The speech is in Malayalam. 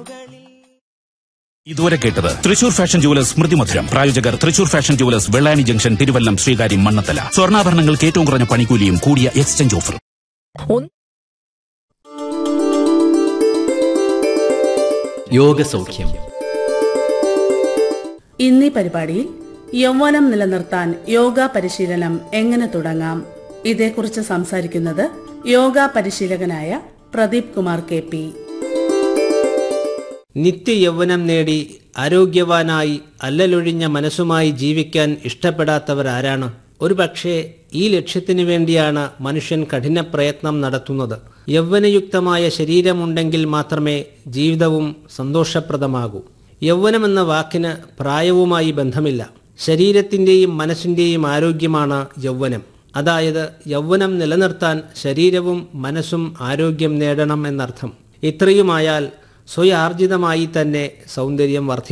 ഇതുവരെ കേട്ടത് തൃശൂർ ഫാഷൻ ജുവലേഴ്സ് സ്മൃതി മധുരം. പ്രായോജകർ Thrissur fashion jewellers, Vellani junction, Thiruvallam, Sreekaryam, Mannathala. സ്വർണ്ണാഭരണങ്ങൾക്ക് ഏറ്റവും കുറഞ്ഞ പണിക്കൂലിയും കൂടിയ എക്സ്ചേഞ്ച് ഓഫർ. യോഗസൗഖ്യം. ഇന്നീ പരിപാടിയിൽ യൗവനം നിലനിർത്താൻ യോഗ പരിശീലനം എങ്ങനെ തുടങ്ങാം, ഇതേക്കുറിച്ച് സംസാരിക്കുന്നത് യോഗ പരിശീലകനായ പ്രദീപ് കുമാർ KP. നിത്യയൗവനം നേടി ആരോഗ്യവാനായി അല്ലലൊഴിഞ്ഞ മനസ്സുമായി ജീവിക്കാൻ ഇഷ്ടപ്പെടാത്തവരാരാണ്? ഒരുപക്ഷെ ഈ ലക്ഷ്യത്തിനു വേണ്ടിയാണ് മനുഷ്യൻ കഠിന പ്രയത്നം നടത്തുന്നത്. യൗവനയുക്തമായ ശരീരമുണ്ടെങ്കിൽ മാത്രമേ ജീവിതവും സന്തോഷപ്രദമാകൂ. യൗവനമെന്ന വാക്കിന് പ്രായവുമായി ബന്ധമില്ല. ശരീരത്തിൻ്റെയും മനസ്സിൻ്റെയും ആരോഗ്യമാണ് യൗവനം. അതായത് യൗവനം നിലനിർത്താൻ ശരീരവും മനസ്സും ആരോഗ്യം നേടണം എന്നർത്ഥം. ഇത്രയുമായാൽ സ്വയാർജിതമായി തന്നെ സൗന്ദര്യം വർദ്ധിക്കും.